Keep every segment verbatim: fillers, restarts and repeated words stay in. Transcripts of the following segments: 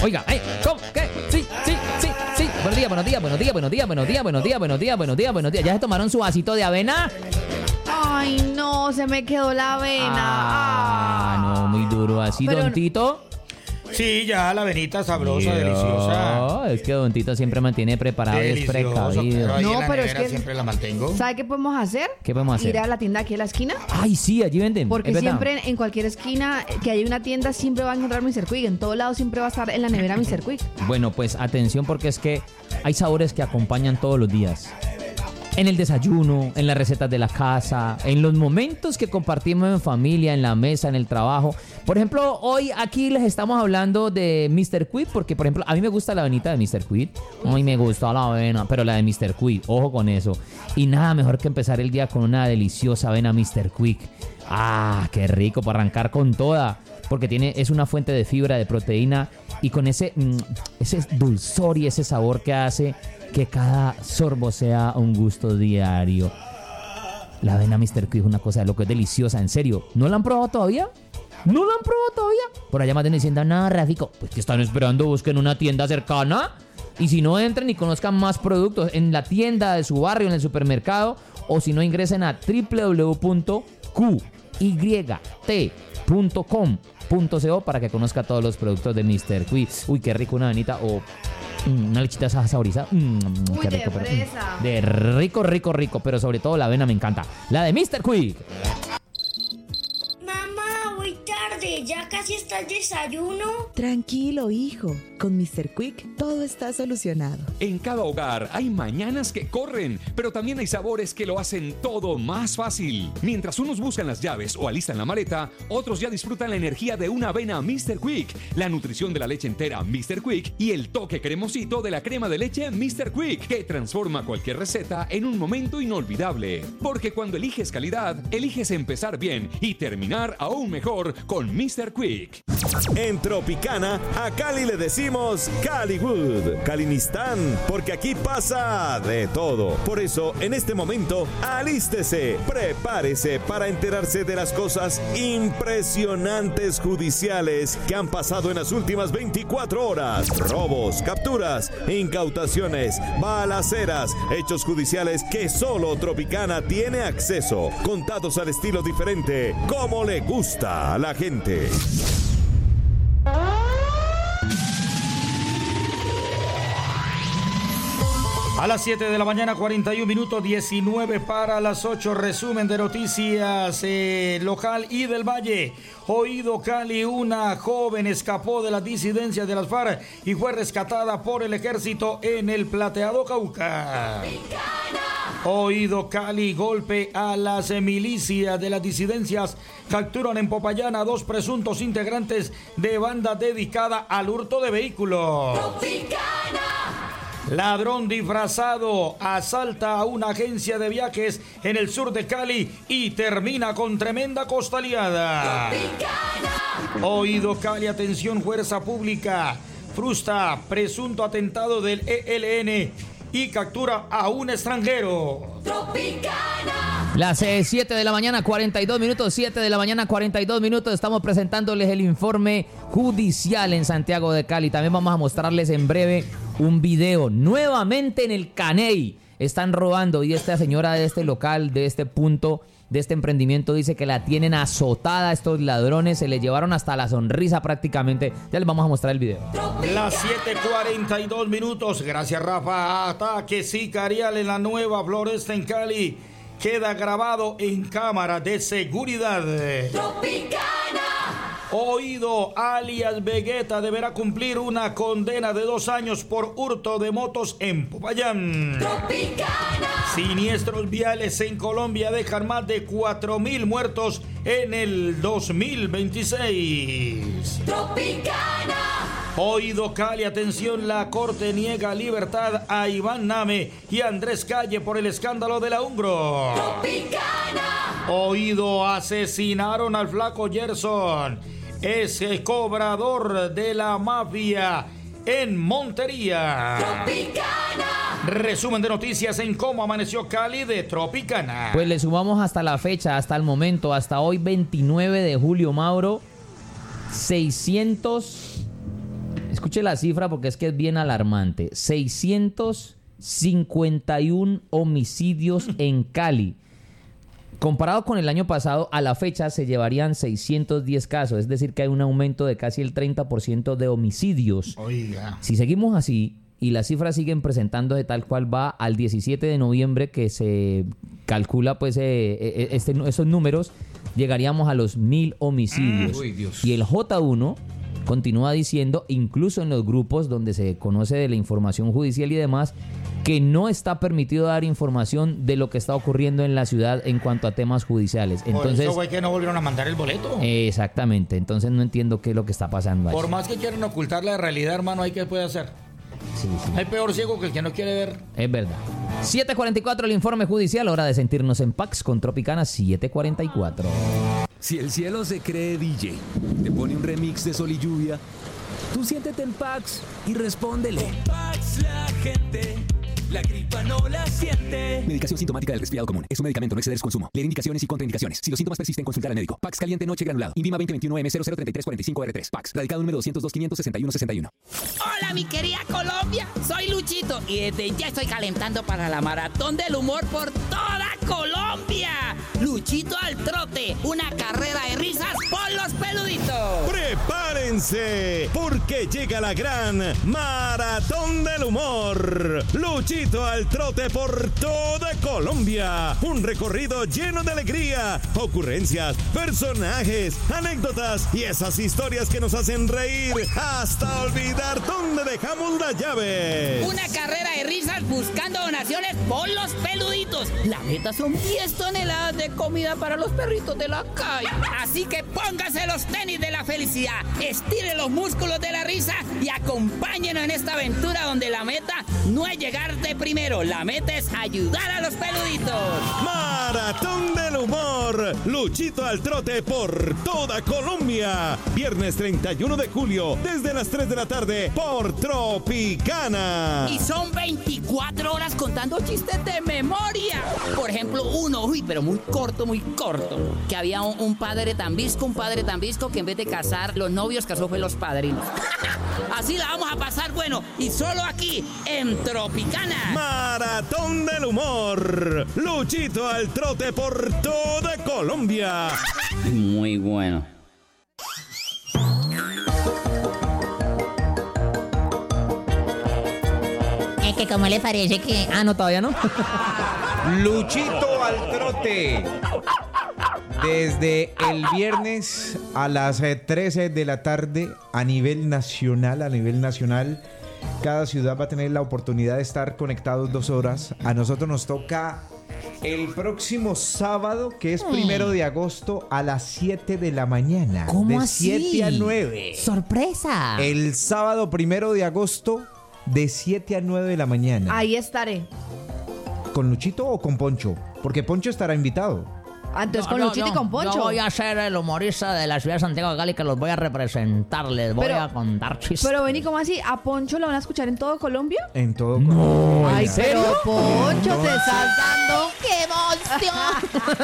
Oiga, ¿eh? ¿Cómo? ¿Qué? Sí, sí, sí, sí. Buenos días, buenos días, buenos días, buenos días, buenos días, buenos días, buenos días, buenos días, buenos días. ¿Ya se tomaron su vasito de avena? Ay, no, se me quedó la avena. Ah, no, muy duro. ¿Así, Pero- don Tito? Sí, ya la avenita sabrosa, Yo, deliciosa. Es que don Tito siempre mantiene preparado y es Delicioso, precavido. pero ahí No, en la pero es nevera que- siempre la mantengo. ¿Sabe qué podemos hacer? ¿Qué podemos hacer? Ir a la tienda aquí a la esquina. Ay, sí, allí venden. Porque es verdad. siempre en cualquier esquina que haya una tienda siempre va a encontrar mister Quick. En todo lado siempre va a estar en la nevera mister Quick. Bueno, pues atención porque es que hay sabores que acompañan todos los días. En el desayuno, en las recetas de la casa, en los momentos que compartimos en familia, en la mesa, en el trabajo. Por ejemplo, hoy aquí les estamos hablando de mister Quick porque, por ejemplo, a mí me gusta la avenita de mister Quick. A mí me gusta la avena, pero la de mister Quick, ojo con eso. Y nada mejor que empezar el día con una deliciosa avena mister Quick. Ah, qué rico para arrancar con toda. Porque tiene, es una fuente de fibra, de proteína y con ese, mm, ese dulzor y ese sabor que hace que cada sorbo sea un gusto diario. La avena mister Quick es una cosa de lo que es deliciosa, en serio. ¿No la han probado todavía? ¿No la han probado todavía? Por allá más de diciendo, nada, Rafico. Pues que están esperando, busquen una tienda cercana. Y si no, entren y conozcan más productos en la tienda de su barrio, en el supermercado. O si no, ingresen a doble u doble u doble u punto q y t punto com punto co para que conozca todos los productos de mister Quick. Uy, qué rico una avenita o mm, una lechita saborizada. Mm, Uy, qué de rico, pero, fresa. mm, de rico, rico, rico. Pero sobre todo la avena me encanta. La de mister Quick. Mamá, voy tarde, ¿ya casi está el desayuno? Tranquilo, hijo. Con mister Quick todo está solucionado. En cada hogar hay mañanas que corren, pero también hay sabores que lo hacen todo más fácil. Mientras unos buscan las llaves o alistan la maleta, otros ya disfrutan la energía de una avena mister Quick, la nutrición de la leche entera mister Quick y el toque cremosito de la crema de leche mister Quick, que transforma cualquier receta en un momento inolvidable. Porque cuando eliges calidad, eliges empezar bien y terminar aún mejor con mister Quick. En Tropicana, a Cali le decimos Caliwood, Calinistán, porque aquí pasa de todo. Por eso, en este momento, alístese, prepárese para enterarse de las cosas impresionantes judiciales que han pasado en las últimas veinticuatro horas. Robos, capturas, incautaciones, balaceras, hechos judiciales que solo Tropicana tiene acceso, contados al estilo diferente, como le gusta a la gente. A las siete de la mañana, cuarenta y un minutos, diecinueve para las ocho. Resumen de noticias eh, local y del Valle. Oído Cali, una joven escapó de las disidencias de las FARC y fue rescatada por el ejército en el Plateado Cauca. Oído Cali, golpe a las milicias de las disidencias. Capturan en Popayán a dos presuntos integrantes de banda dedicada al hurto de vehículos. Ladrón disfrazado asalta a una agencia de viajes en el sur de Cali y termina con tremenda costaleada. Oído Cali, atención, fuerza pública. Frustra presunto atentado del E L N y captura a un extranjero. Las eh, siete de la mañana, cuarenta y dos minutos, siete de la mañana, cuarenta y dos minutos. Estamos presentándoles el informe judicial en Santiago de Cali. También vamos a mostrarles en breve un video nuevamente en el Caney. Están robando y esta señora de este local, de este punto, de este emprendimiento, dice que la tienen azotada estos ladrones. Se le llevaron hasta la sonrisa prácticamente. Ya les vamos a mostrar el video. Las siete cuarenta y dos minutos. Gracias, Rafa. Ataque sicarial en la Nueva Floresta en Cali. Queda grabado en cámara de seguridad. Oído, alias Vegeta, deberá cumplir una condena de dos años por hurto de motos en Popayán. Siniestros viales en Colombia dejan más de cuatro mil muertos en el dos mil veintiséis. Oído Cali, atención, la corte niega libertad a Iván Name y Andrés Calle por el escándalo de la Hungro. Oído, asesinaron al flaco Gerson, es el cobrador de la mafia en Montería. Resumen de noticias en cómo amaneció Cali de Tropicana. Pues le sumamos hasta la fecha, hasta el momento, hasta hoy veintinueve de julio, Mauro, seiscientos... Escuche la cifra porque es que es bien alarmante. seiscientos cincuenta y uno homicidios en Cali. Comparado con el año pasado, a la fecha se llevarían seiscientos diez casos. Es decir, que hay un aumento de casi el treinta por ciento de homicidios. Oiga. Si seguimos así y las cifras siguen presentándose tal cual va al diecisiete de noviembre que se calcula pues eh, este, esos números, llegaríamos a los mil homicidios. Uy, Dios. Y el J uno continúa diciendo, incluso en los grupos donde se conoce de la información judicial y demás, que no está permitido dar información de lo que está ocurriendo en la ciudad en cuanto a temas judiciales. Entonces, Por eso fue que no volvieron a mandar el boleto. Exactamente, entonces no entiendo qué es lo que está pasando ahí. Por más que quieran ocultar la realidad, hermano, ¿hay qué puede hacer? Sí, sí. Hay peor ciego que el que no quiere ver. Es verdad. siete cuarenta y cuatro el informe judicial, hora de sentirnos en Pax con Tropicana siete cuarenta y cuatro. Si el cielo se cree D J, te pone un remix de Sol y Lluvia, tú siéntete en Pax y respóndele. Pax la gente, la gripa no la siente. Medicación sintomática del resfriado común. Es un medicamento, no exceder su consumo. Leer indicaciones y contraindicaciones. Si los síntomas persisten, consultar al médico. Pax caliente noche granulado. Invima veinte veintiuno M cero cero treinta y tres cuarenta y cinco R tres. Pax. Radicado número doscientos dos quinientos sesenta y uno sesenta y uno. Hola, mi querida Colombia. Soy Luchito y desde ya estoy calentando para la maratón del humor por toda Colombia. Luchito al trote. Una carrera de risas por los peluditos. ¡Prepárense! Porque llega la gran Maratón del Humor. Luchito al trote por toda Colombia. Un recorrido lleno de alegría, ocurrencias, personajes, anécdotas y esas historias que nos hacen reír hasta olvidar dónde dejamos las llaves. Una carrera de risas buscando donaciones por los peluditos. La meta son diez toneladas de comida para los perritos de la calle. Así que póngase los tenis de la felicidad, estire los músculos de la risa y acompáñenos en esta aventura donde la meta no es llegar de primero, la meta es ayudar a los peluditos. Maratón del Humor. Luchito al trote por toda Colombia. Viernes treinta y uno de julio, desde las tres de la tarde, por Tropicana. Y son veinticuatro horas contando chistes de memoria. Por ejemplo, uno, uy, pero muy corto, muy corto. Que había un, un padre tan visco, un padre tan visco que en vez de casar los novios, casó fue los padrinos. Así la vamos a pasar bueno. Y solo aquí, en Tropicana. Maratón del Humor. Luchito al trote por toda Colombia. Muy bueno. Es que como le parece que... Ah, no, todavía no. Luchito al trote. Desde el viernes a las trece de la tarde a nivel nacional, a nivel nacional, cada ciudad va a tener la oportunidad de estar conectados dos horas. A nosotros nos toca el próximo sábado, que es primero de agosto, a las siete de la mañana. ¿Cómo de así? siete a nueve. ¡Sorpresa! El sábado primero de agosto, de siete a nueve de la mañana. Ahí estaré. ¿Con Luchito o con Poncho? Porque Poncho estará invitado. Entonces con Luchito y con Poncho. Yo voy a ser el humorista de la ciudad de Santiago de Cali que los voy a representar, les voy Pero- a contar chistes. Pero vení, ¿cómo así? ¿A Poncho lo van a escuchar en todo Colombia? En todo. No, Ay, ¿en serio? pero Poncho, te Entonces- estás dando... ¡Qué emoción!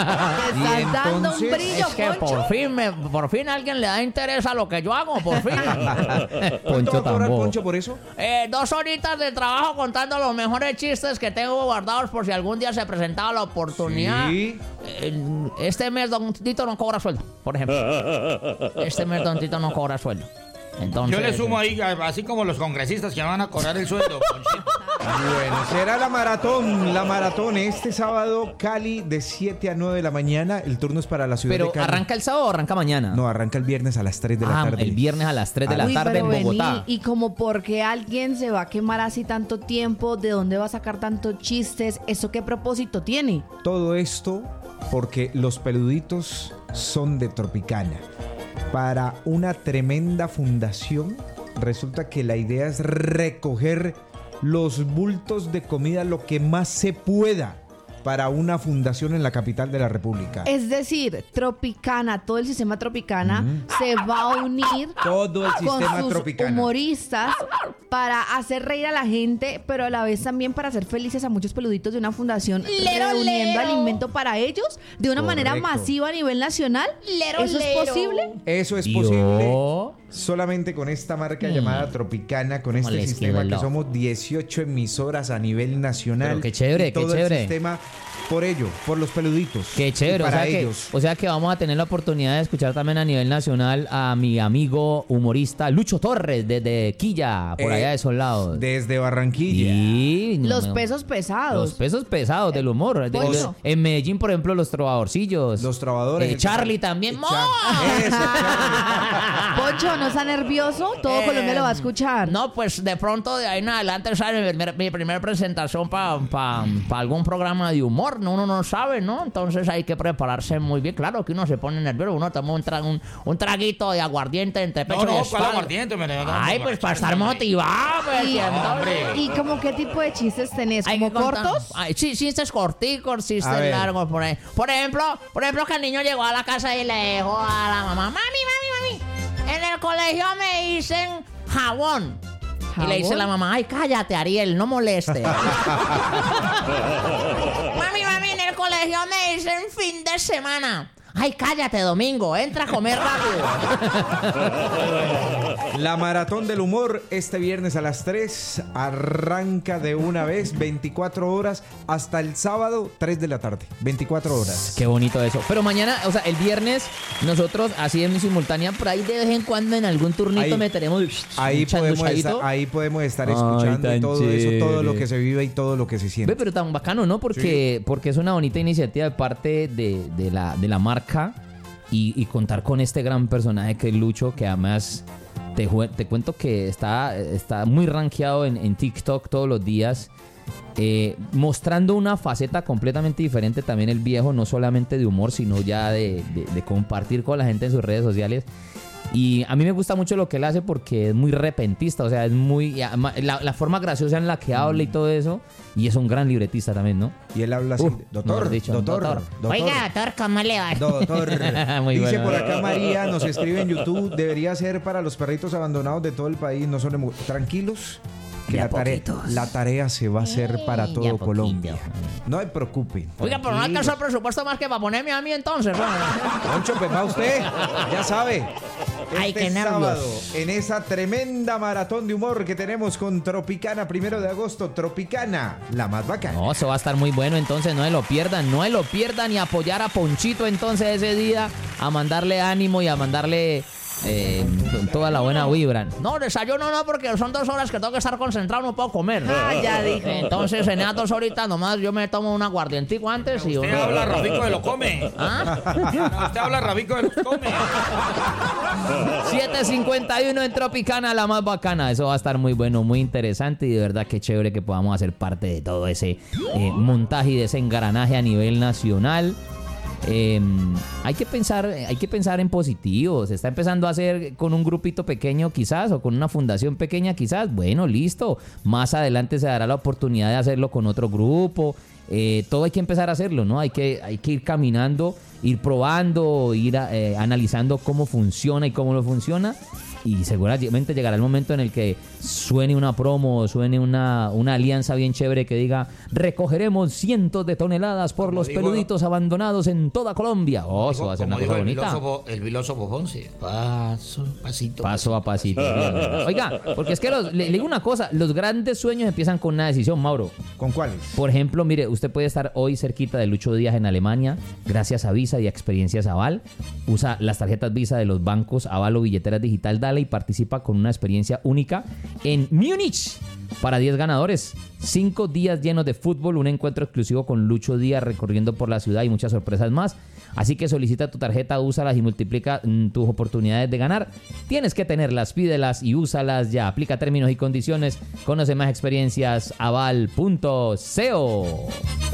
Te Y estás dando un entonces- brillo, Es que Poncho. por fin, me, por fin alguien le da interés a lo que yo hago, por fin. ¿Cuánto Poncho va a cobrar tampoco. Poncho por eso? Eh, dos horitas de trabajo contando los mejores chistes que tengo guardados por si algún día se presentaba la oportunidad. Sí. Eh, este mes Don Tito no cobra sueldo, por ejemplo. Este mes Don Tito no cobra sueldo. Entonces, Yo le sumo ahí, así como los congresistas que van a cobrar el sueldo. Ponchito. Bueno, será la maratón, la maratón este sábado, Cali, de siete a nueve de la mañana. El turno es para la ciudad Pero de Cali. ¿arranca el sábado o arranca mañana? No, arranca el viernes a las tres de la Ah, tarde. el viernes a las tres de la Uy, tarde pero en vení, Bogotá. y como por qué alguien se va a quemar así tanto tiempo, ¿de dónde va a sacar tantos chistes? ¿Eso qué propósito tiene? Todo esto porque los peluditos son de Tropicana. Para una tremenda fundación, resulta que la idea es recoger los bultos de comida lo que más se pueda para una fundación en la capital de la República. Es decir, Tropicana, todo el sistema Tropicana se va a unir Todo el con sistema sus Tropicana. humoristas para hacer reír a la gente, pero a la vez también para hacer felices a muchos peluditos de una fundación, Lero, reuniendo lero. alimento para ellos de una manera Correcto. masiva a nivel nacional. Lero, ¿Eso lero. es posible? Eso es Yo- posible solamente con esta marca Mm. llamada Tropicana, con ¿Cómo este les sistema quedó el que ojo? somos dieciocho emisoras a nivel nacional. Pero qué chévere, y todo qué chévere. el sistema por ello, por los peluditos. Qué chévere, Y o para sea, que, ellos. o sea que vamos a tener la oportunidad de escuchar también a nivel nacional a mi amigo humorista Lucho Torres desde Quilla, por Eh, allá de esos lados. Desde Barranquilla. Y no Los me- pesos pesados. Los pesos pesados del humor. De- Poncho. de- en Medellín, por ejemplo, los trovadorcillos. Los trovadores. Eh, el- Charlie también. el ¡Mo! Char- Eso, Charlie. Poncho, ¿no está nervioso? Todo Eh, Colombia lo va a escuchar. No, pues de pronto de ahí en adelante sale mi, primer- mi primera presentación para pa, pa algún programa de humor. No, uno no sabe, ¿no? Entonces hay que prepararse muy bien. Claro que uno se pone nervioso. Uno toma un, tra- un, un traguito de aguardiente entre pecho No, y no, ¿cuál espalda. aguardiente? Me le- Ay, pues para estar motivado. Pues, ¿Y, y entonces- ¿Y como qué tipo de chistes tenés? Hay ¿Como que contar- cortos? Ay, sí, chistes corticos, A chistes ver. largos por ahí. Por ejemplo, por ejemplo que el niño llegó a la casa y le dijo a la mamá, mami, mami, mami, en el colegio me dicen jabón. Y le dice ¿Jabón? la mamá, ay, cállate, Ariel, no moleste. Mami, mami, en el colegio me dicen fin de semana. Ay, cállate, Domingo, entra a comer rápido. La maratón del humor este viernes a las tres arranca de una vez, veinticuatro horas hasta el sábado, tres de la tarde. veinticuatro horas. Qué bonito eso. Pero mañana, o sea, el viernes, nosotros, así en simultánea, por ahí de vez en cuando en algún turnito Ahí- meteremos Ahí un podemos, chanduchadito. estar, ahí podemos estar Ay, escuchando y tan todo eso, todo lo chévere. que se vive y todo lo que se siente. Ve, pero tan bacano, ¿no? Porque, porque es una bonita iniciativa de parte de, de la, de la marca y, y contar con este gran personaje que es Lucho, que además te, jue- te cuento que está, está muy rankeado en, en TikTok todos los días, eh, mostrando una faceta completamente diferente también el viejo, no solamente de humor, sino ya de, de- de compartir con la gente en sus redes sociales. Y a mí me gusta mucho lo que él hace porque es muy repentista, o sea, es muy... y además, La, la forma graciosa en la que habla y todo eso, y es un gran libretista también, ¿no? Y él habla así, Uh, doctor, mejor dicho, doctor, doctor. doctor. Oiga, doctor, ¿cómo le va? Doctor, Muy dice bueno. por acá María, nos escribe en YouTube, debería ser para los perritos abandonados de todo el país, no son emo- tranquilos, que De a la tarea, poquitos. la tarea se va a hacer para Eh, de a todo poquito. Colombia. No se preocupen. Oiga, pero no alcanzó el presupuesto más que para ponerme a mí entonces. Bueno. Poncho, pues va usted, ya sabe. Ay, Este qué nervios. sábado, en esa tremenda maratón de humor que tenemos con Tropicana, primero de agosto, Tropicana, la más bacana. No, eso va a estar muy bueno, entonces no se lo pierdan, no se lo pierdan y apoyar a Ponchito entonces ese día, a mandarle ánimo y a mandarle eh, toda la buena vibra. No, desayuno no, porque son dos horas que tengo que estar concentrado, no puedo comer. Ah, ya dijo. Entonces en esas dos horitas nomás yo me tomo un aguardientico antes y... Usted uno- habla rabico de lo come. ¿Ah? No, usted habla rabico de lo come. siete cincuenta y uno en Tropicana, la más bacana. Eso va a estar muy bueno, muy interesante y de verdad que chévere que podamos hacer parte de todo ese eh, montaje y de ese engranaje a nivel nacional. Eh, hay que pensar, hay que pensar en positivo. Se está empezando a hacer con un grupito pequeño quizás o con una fundación pequeña quizás. Bueno, listo. Más adelante se dará la oportunidad de hacerlo con otro grupo. Eh, todo hay que empezar a hacerlo, ¿no? Hay que, hay que ir caminando, ir probando, ir a- eh, analizando cómo funciona y cómo no funciona. Y seguramente llegará el momento en el que suene una promo, suene una, una alianza bien chévere que diga recogeremos cientos de toneladas por los digo- peluditos abandonados en toda Colombia. Oh, eso va a ser una Como cosa dijo el bonita. filósofo, el filósofo Ponce. Paso, pasito. Paso a pasito. Oiga, porque es que los- le, le digo una cosa, los grandes sueños empiezan con una decisión, Mauro. ¿Con cuáles? Por ejemplo, mire, usted puede estar hoy cerquita de Lucho Díaz en Alemania, gracias a Visa y a Experiencias Aval. Usa las tarjetas Visa de los bancos Aval o Billeteras Digital Dale y participa con una experiencia única en Múnich para diez ganadores. Cinco días llenos de fútbol, un encuentro exclusivo con Lucho Díaz recorriendo por la ciudad y muchas sorpresas más. Así que solicita tu tarjeta, úsalas y multiplica mm, tus oportunidades de ganar. Tienes que tenerlas, pídelas y úsalas ya. Aplica términos y condiciones. Conoce más experiencias aval punto co.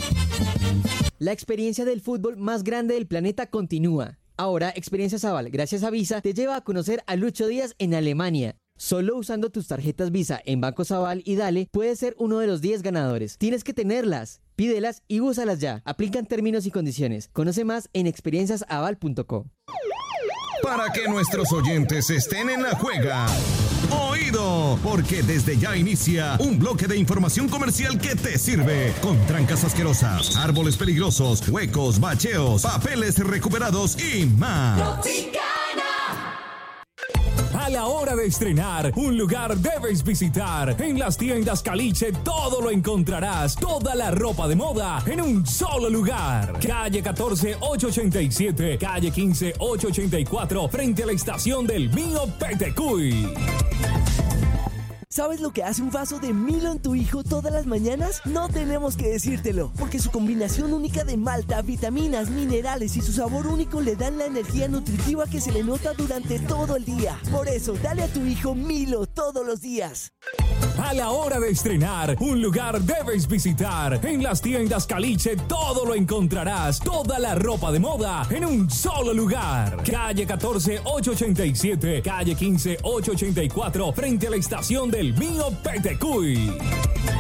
La experiencia del fútbol más grande del planeta continúa. Ahora, Experiencias Aval, gracias a Visa, te lleva a conocer a Lucho Díaz en Alemania. Solo usando tus tarjetas Visa en Bancos Aval y Dale, puedes ser uno de los diez ganadores. Tienes que tenerlas, pídelas y úsalas ya. Aplican términos y condiciones. Conoce más en experiencias aval punto co. Para que nuestros oyentes estén en la juega. Oído, porque desde ya inicia un bloque de información comercial que te sirve, con trancas asquerosas, árboles peligrosos, huecos, bacheos, papeles recuperados y más. la hora de estrenar, un lugar debes visitar. En las tiendas Caliche todo lo encontrarás. Toda la ropa de moda en un solo lugar. Calle catorce ochocientos ochenta y siete, calle quince ochocientos ochenta y cuatro, frente a la estación del Mío Petecuy. ¿Sabes lo que hace un vaso de Milo en tu hijo todas las mañanas? No tenemos que decírtelo, porque su combinación única de malta, vitaminas, minerales y su sabor único le dan la energía nutritiva que se le nota durante todo el día. Por eso, dale a tu hijo Milo todos los días. A la hora de estrenar, un lugar debes visitar. En las tiendas Caliche todo lo encontrarás. Toda la ropa de moda en un solo lugar. Calle catorce ochocientos ochenta y siete, calle quince ochocientos ochenta y cuatro, frente a la estación del Mío Petecuy.